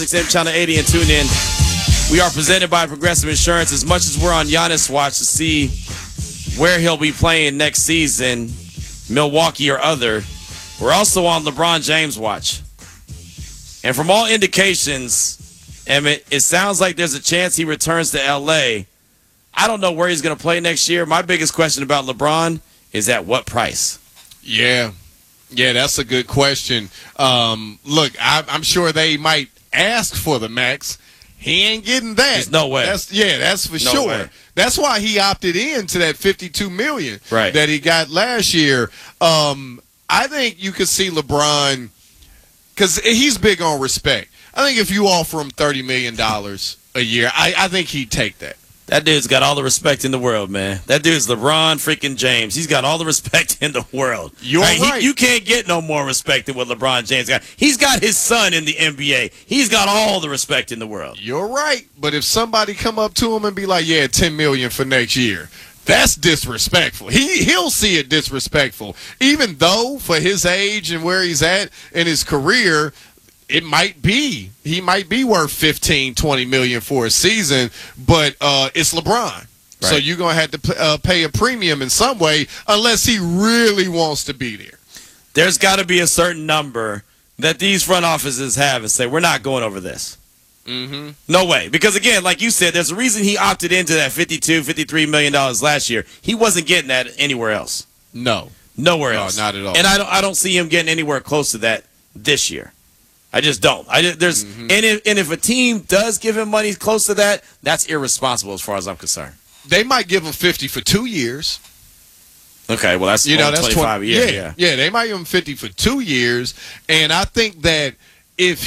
XM Channel 80 and tune in. We are presented by Progressive Insurance. As much as we're on Giannis watch to see where he'll be playing next season, Milwaukee or other, we're also on LeBron James watch. And from all indications, Emmett, it sounds like there's a chance he returns to L.A. I don't know where he's going to play next year. My biggest question about LeBron is at what price? Yeah, that's a good question. Look, I'm sure they might ask for the max. He ain't getting that. There's no way. That's for sure. Way. That's why he opted in to that $52 million that he got last year. I think you could see LeBron, because he's big on respect. I think if you offer him $30 million a year, I think he'd take that. That dude's got all the respect in the world, man. That dude's LeBron freaking James. He's got all the respect in the world. You're right. You can't get no more respect than what LeBron James got. He's got his son in the NBA. He's got all the respect in the world. You're right. But if somebody come up to him and be like, yeah, $10 million for next year, that's disrespectful. He'll see it disrespectful. Even though for his age and where he's at in his career, he might be worth $15, $20 million for a season, but it's LeBron. Right. So you're going to have to pay a premium in some way unless he really wants to be there. There's got to be a certain number that these front offices have and say, we're not going over this. Mm-hmm. No way. Because, again, like you said, there's a reason he opted into that $52, $53 million last year. He wasn't getting that anywhere else. Nowhere else. No, not at all. And I don't see him getting anywhere close to that this year. I just don't. And if a team does give him money close to that, that's irresponsible as far as I'm concerned. They might give him 50 for 2 years. Okay, well that's that's 25 a year. Yeah, they might give him 50 for 2 years, and I think that if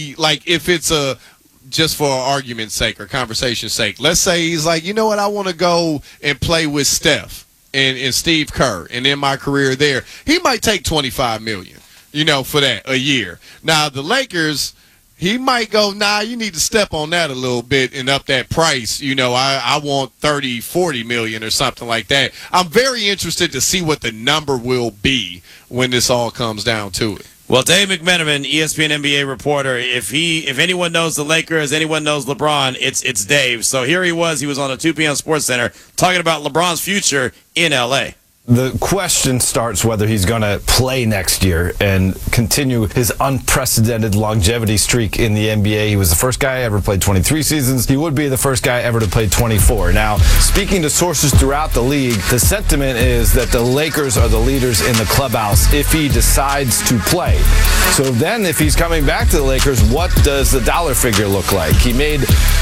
it's just for argument's sake or conversation's sake, let's say he's like, you know what, I want to go and play with Steph and Steve Kerr, and in my career there, he might take $25 million. For that a year. Now, the Lakers, he might go, nah, you need to step on that a little bit and up that price. I want 30, 40 million or something like that. I'm very interested to see what the number will be when this all comes down to it. Well, Dave McMenamin, ESPN NBA reporter, if anyone knows the Lakers, anyone knows LeBron, it's Dave. So here he was on the 2 p.m. Sports Center talking about LeBron's future in L.A. The question starts whether he's going to play next year and continue his unprecedented longevity streak in the NBA. He was the first guy ever played 23 seasons. He would be the first guy ever to play 24. Now, speaking to sources throughout the league, the sentiment is that the Lakers are the leaders in the clubhouse if he decides to play. So then if he's coming back to the Lakers, what does the dollar figure look like? He made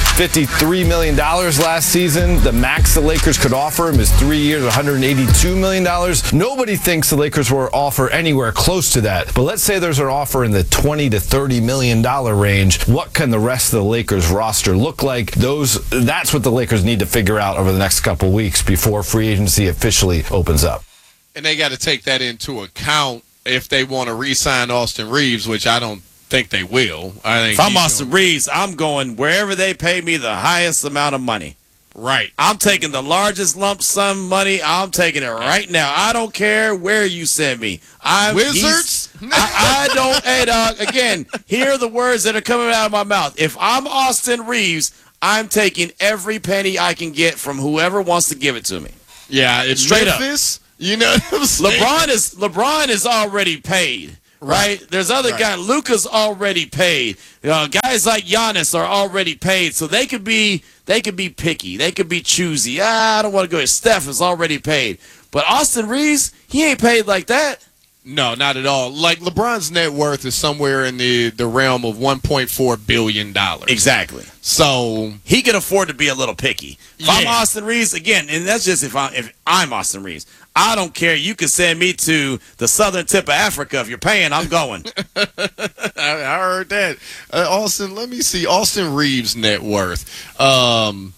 $53 million last season. The max the Lakers could offer him is 3 years, $182 million. Nobody thinks the Lakers will offer anywhere close to that. But let's say there's an offer in the $20 to $30 million range. What can the rest of the Lakers roster look like? That's what the Lakers need to figure out over the next couple weeks before free agency officially opens up. And they got to take that into account if they want to re-sign Austin Reeves, which I don't think they will. If I'm Austin Reeves, I'm going wherever they pay me the highest amount of money. Right. I'm taking the largest lump sum money. I'm taking it right now. I don't care where you send me. Wizards? I don't. Hey, dog, again, hear the words that are coming out of my mouth. If I'm Austin Reeves, I'm taking every penny I can get from whoever wants to give it to me. Yeah, it's straight Memphis, up. You know what I'm saying? LeBron is already paid. Right? There's other guys. Luka's already paid. Guys like Giannis are already paid, so they could be picky. They could be choosy. I don't want to go. Steph is already paid, but Austin Reeves, he ain't paid like that. No, not at all. Like LeBron's net worth is somewhere in the realm of $1.4 billion. Exactly. So he can afford to be a little picky. If I'm Austin Reeves, again, and that's just if I'm Austin Reeves. I don't care. You can send me to the southern tip of Africa. If you're paying, I'm going. I heard that. Austin, let me see. Austin Reeves' net worth. $53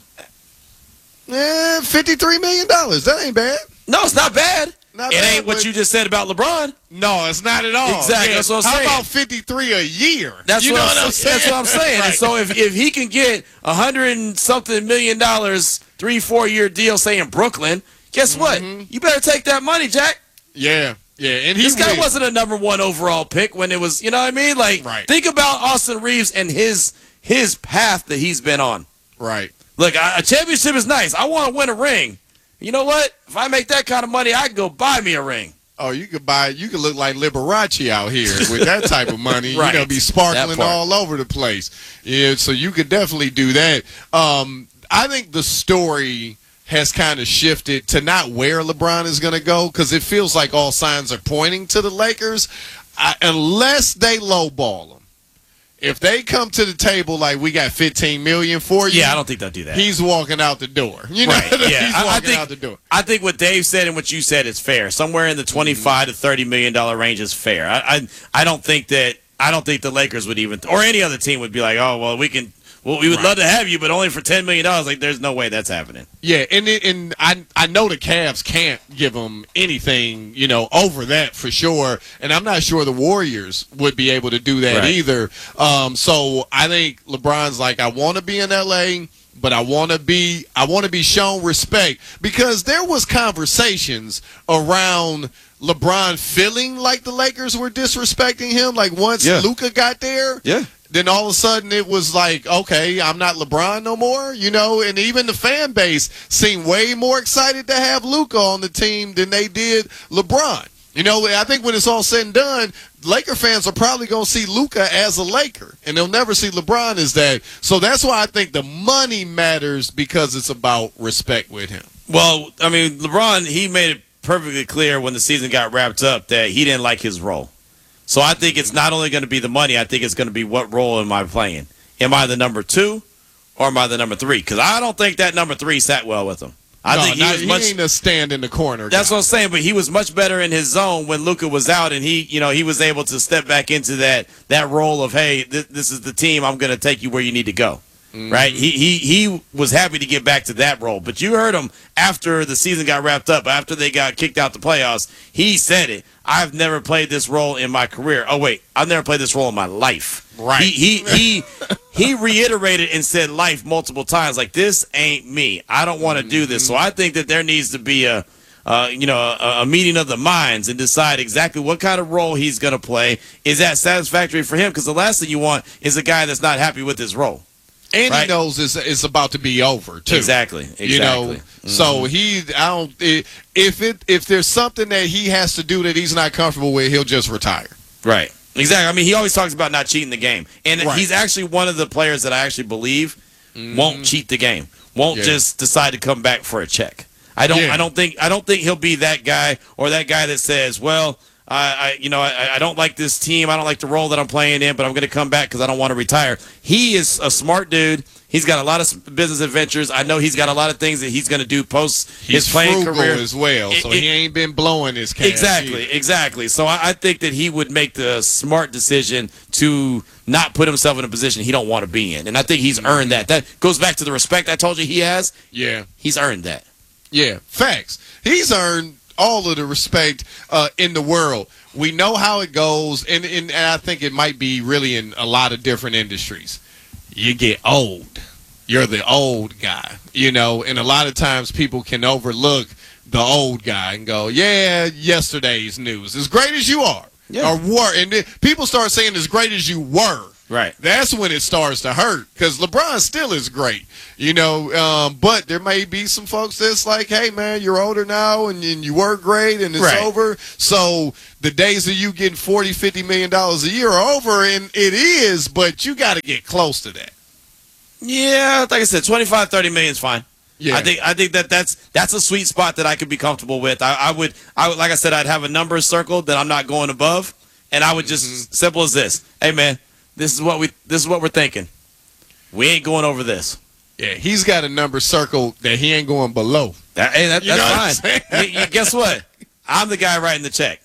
million. That ain't bad. No, it's not bad. It ain't what you just said about LeBron. No, it's not at all. Exactly. That's what I'm saying. How about 53 a year? That's what I'm saying. That's what I'm saying. Right. And so if he can get $100 and something million, 3-4 year deal, say in Brooklyn, guess what? You better take that money, Jack. Yeah. Yeah, and this guy wasn't a number 1 overall pick when it was, you know what I mean? Like, think about Austin Reeves and his path that he's been on. Right. Look, a championship is nice. I want to win a ring. You know what? If I make that kind of money, I can go buy me a ring. Oh, you could look like Liberace out here with that type of money. Right. You're going to be sparkling all over the place. Yeah, so you could definitely do that. I think the story has kind of shifted to not where LeBron is going to go, because it feels like all signs are pointing to the Lakers, unless they lowball him. If they come to the table like, we got $15 million for you, I don't think they'll do that. He's walking out the door. You know, right? Yeah, he's walking out the door. I think what Dave said and what you said is fair. Somewhere in the $25 to $30 million range is fair. I don't think the Lakers would even, or any other team would be like, oh well, we would love to have you, but only for $10 million. Like, there's no way that's happening. Yeah, and I know the Cavs can't give them anything, over that for sure. And I'm not sure the Warriors would be able to do that either. So I think LeBron's like, I want to be in LA, but I want to be shown respect, because there was conversations around LeBron feeling like the Lakers were disrespecting him. Like, once Luka got there. Yeah. Then all of a sudden it was like, okay, I'm not LeBron no more, and even the fan base seemed way more excited to have Luka on the team than they did LeBron. I think when it's all said and done, Laker fans are probably going to see Luka as a Laker, and they'll never see LeBron as that. So that's why I think the money matters, because it's about respect with him. Well, I mean, LeBron, he made it perfectly clear when the season got wrapped up that he didn't like his role. So I think it's not only going to be the money, I think it's going to be what role am I playing? Am I the number 2 or am I the number 3? Because I don't think that number 3 sat well with him. I think he ain't a stand in the corner. That's what I'm saying, but he was much better in his zone when Luka was out, and he was able to step back into that role of, hey, this is the team, I'm going to take you where you need to go. Mm-hmm. Right? He was happy to get back to that role. But you heard him after the season got wrapped up, after they got kicked out the playoffs, he said it. I've never played this role in my career. Oh, wait, I've never played this role in my life. Right. He reiterated and said life multiple times, like, this ain't me. I don't want to do this. So I think that there needs to be a meeting of the minds and decide exactly what kind of role he's going to play. Is that satisfactory for him? Because the last thing you want is a guy that's not happy with his role. And he knows it's about to be over too. Exactly. Mm-hmm. So if there's something that he has to do that he's not comfortable with, he'll just retire. Right. Exactly. I mean, he always talks about not cheating the game, and he's actually one of the players that I actually believe won't cheat the game, won't just decide to come back for a check. I don't think he'll be that guy, or that guy that says, well, I don't like this team. I don't like the role that I'm playing in, but I'm going to come back because I don't want to retire. He is a smart dude. He's got a lot of business adventures. I know he's got a lot of things that he's going to do post his playing career as well. So he ain't been blowing his cash. Exactly. So I think that he would make the smart decision to not put himself in a position he don't want to be in, and I think he's earned that. That goes back to the respect I told you he has. Yeah, he's earned that. Yeah, facts. He's earned all of the respect in the world. We know how it goes, and I think it might be really in a lot of different industries. You get old. You're the old guy, and a lot of times people can overlook the old guy and go, yeah, yesterday's news. As great as you are, or were, and then people start saying as great as you were. Right. That's when it starts to hurt, because LeBron still is great, but there may be some folks that's like, hey, man, you're older now and you were great and it's over. So the days of you getting $40, $50 million a year are over, and it is, but you got to get close to that. Yeah, like I said, 25, 30 million is fine. Yeah. I think that's a sweet spot that I could be comfortable with. I would like I said, I'd have a number circled that I'm not going above, and I would just simple as this. Hey, man, this is what we're thinking. We ain't going over this. Yeah, he's got a number circled that he ain't going below. That's fine. Guess what? I'm the guy writing the check.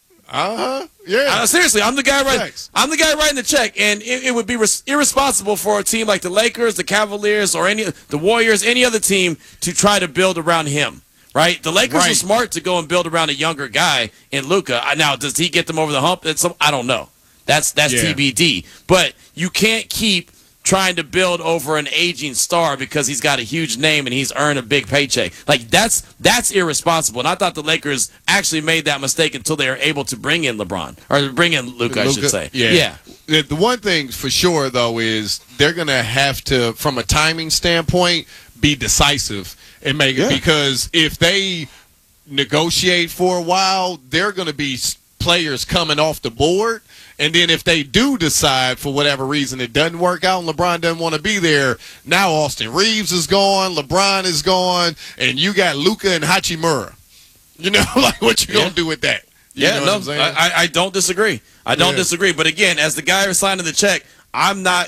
Yeah. Seriously, I'm the guy writing the check, and it would be irresponsible for a team like the Lakers, the Cavaliers, or the Warriors, any other team to try to build around him. Right? The Lakers are smart to go and build around a younger guy in Luka. Now, does he get them over the hump? I don't know. That's TBD. But you can't keep trying to build over an aging star because he's got a huge name and he's earned a big paycheck. Like, that's irresponsible. And I thought the Lakers actually made that mistake until they were able to bring in LeBron, or bring in Luka, I should say. Yeah. The one thing for sure, though, is they're going to have to, from a timing standpoint, be decisive and make it, because if they negotiate for a while, they're going to be players coming off the board. And then if they do decide for whatever reason it doesn't work out and LeBron doesn't want to be there, now Austin Reeves is gone, LeBron is gone, and you got Luka and Hachimura. You know, like, what you going to do with that? You know what I'm saying? I don't disagree. I don't disagree. But again, as the guy who's signing the check, I'm not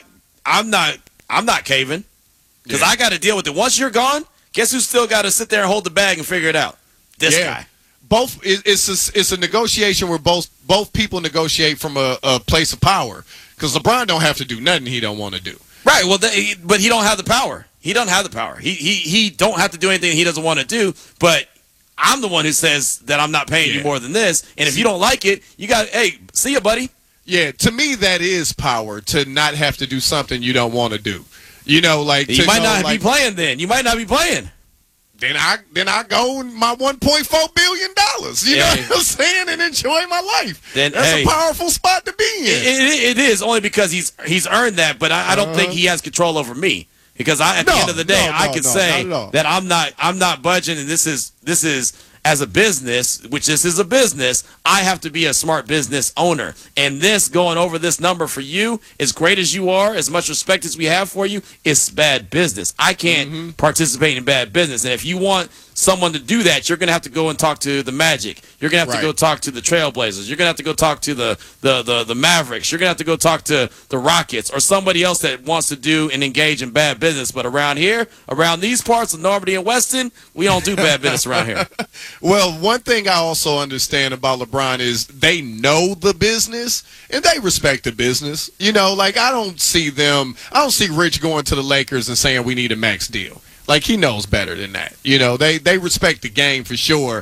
caving, because I got to deal with it. Once you're gone, guess who's still got to sit there and hold the bag and figure it out? This guy. Both it's a negotiation where both people negotiate from a place of power, because LeBron don't have to do nothing he don't want to do. Right. Well, but he don't have the power. He don't have the power. He don't have to do anything he doesn't want to do. But I'm the one who says that I'm not paying you more than this. And if you don't like it, you got, hey, see ya, buddy. Yeah. To me, that is power, to not have to do something you don't want to do. You know, like, you might not be playing then. You might not be playing. Then I go my $1.4 billion. You know what I'm saying, and enjoy my life. That's a powerful spot to be in. It is, only because he's earned that, but I don't think he has control over me, because at the end of the day, I can say that I'm not budging, and this is as a business, which this is a business, I have to be a smart business owner. And this, going over this number for you, as great as you are, as much respect as we have for you, it's bad business. I can't participate in bad business. And if you want someone to do that, you're going to have to go and talk to the Magic. You're going to have to go talk to the Trailblazers. You're going to have to go talk to the Mavericks. You're going to have to go talk to the Rockets, or somebody else that wants to do and engage in bad business. But around here, around these parts of Normandy and Weston, we don't do bad business around here. Well, one thing I also understand about LeBron is they know the business and they respect the business. You know, like, I don't see Rich going to the Lakers and saying we need a max deal. Like, he knows better than that. You know, they respect the game for sure.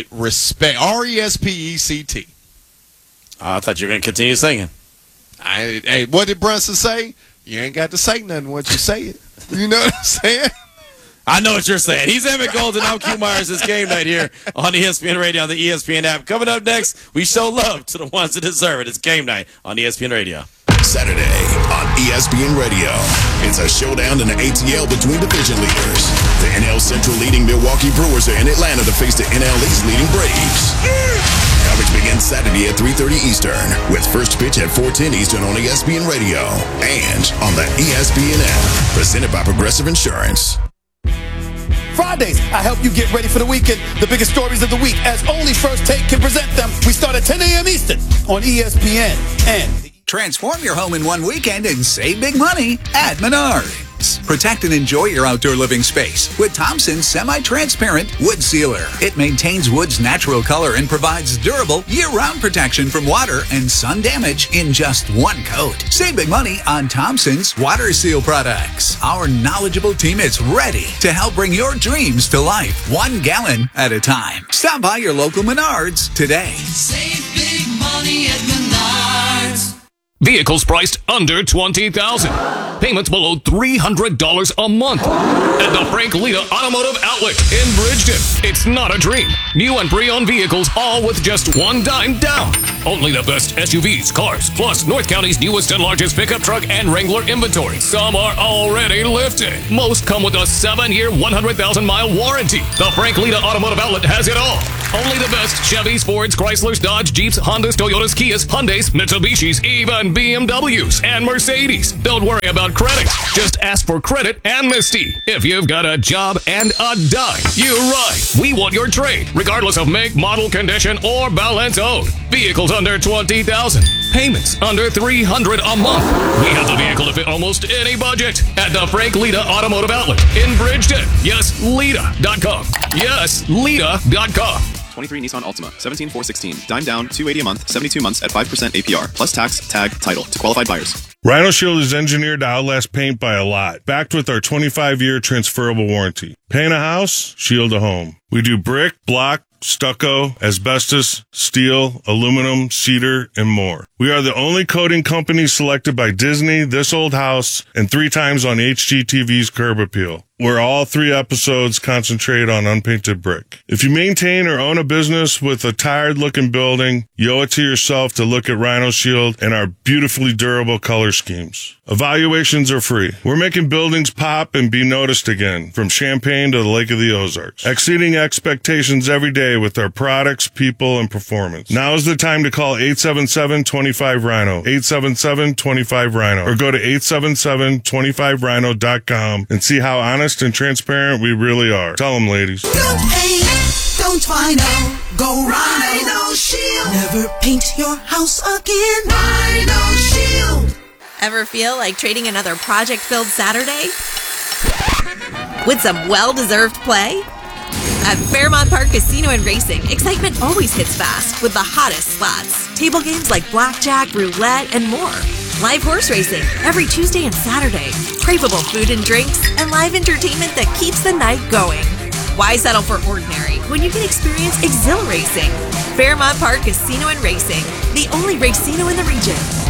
RESPECT. I thought you were going to continue singing. Hey, what did Brunson say? You ain't got to say nothing once you say it. You know what I'm saying? I know what you're saying. He's Emmett Golden. I'm Q Myers. It's Game Night here on ESPN Radio, on the ESPN app. Coming up next, we show love to the ones that deserve it. It's Game Night on ESPN Radio. Saturday on ESPN Radio. It's a showdown in the ATL between division leaders. The NL Central leading Milwaukee Brewers are in Atlanta to face the NL East leading Braves. Coverage begins Saturday at 3:30 Eastern, with first pitch at 4:10 Eastern on ESPN Radio and on the ESPN app. Presented by Progressive Insurance. Fridays, I help you get ready for the weekend. The biggest stories of the week, as only First Take can present them. We start at 10 a.m. Eastern on ESPN. And transform your home in one weekend and save big money at Menards. Protect and enjoy your outdoor living space with Thompson's semi-transparent wood sealer. It maintains wood's natural color and provides durable year-round protection from water and sun damage in just one coat. Save big money on Thompson's water seal products. Our knowledgeable team is ready to help bring your dreams to life, 1 gallon at a time. Stop by your local Menards today. Save big money at Menards. Vehicles priced under $20,000. Payments below $300 a month. At the Frank Lita Automotive Outlet in Bridgeton. It's not a dream. New and pre-owned vehicles, all with just $1 down. Only the best SUVs, cars, plus North County's newest and largest pickup truck and Wrangler inventory. Some are already lifted. Most come with a 7-year, 100,000-mile warranty. The Frank Lita Automotive Outlet has it all. Only the best Chevys, Fords, Chryslers, Dodge, Jeeps, Hondas, Toyotas, Kias, Hyundais, Mitsubishis, even BMWs and Mercedes. Don't worry about credit. Just ask for credit amnesty. If you've got a job and a dime, you're right. We want your trade, regardless of make, model, condition, or balance owed. Vehicles under $20,000. Payments under $300 a month. We have the vehicle to fit almost any budget. At the Frank Lita Automotive Outlet in Bridgeton. Yes, Lita.com. Yes, Lita.com. 23 Nissan Altima, 17,416. Dime down, $280 a month, 72 months at 5% APR, plus tax, tag, title to qualified buyers. Rhino Shield is engineered to outlast paint by a lot, backed with our 25-year transferable warranty. Paint a house, shield a home. We do brick, block, stucco, asbestos, steel, aluminum, cedar, and more. We are the only coating company selected by Disney, This Old House, and 3 times on HGTV's Curb Appeal, where all 3 episodes concentrate on unpainted brick. If you maintain or own a business with a tired-looking building, you owe it to yourself to look at Rhino Shield and our beautifully durable color schemes. Evaluations are free. We're making buildings pop and be noticed again, from Champaign to the Lake of the Ozarks, exceeding expectations every day with our products, people, and performance. Now is the time to call 877-25-RHINO, 877-25-RHINO, or go to 877-25rhino.com and see how honest and transparent we really are. Tell them, ladies. Don't paint, don't Rhino, go Rhino Shield. Never paint your house again. Rhino Shield. Ever feel like trading another project-filled Saturday with some well-deserved play? At Fairmont Park Casino and Racing, excitement always hits fast with the hottest slots, table games like blackjack, roulette, and more. Live horse racing every Tuesday and Saturday, craveable food and drinks, and live entertainment that keeps the night going. Why settle for ordinary when you can experience exhilarating? Fairmont Park Casino and Racing, the only racino in the region.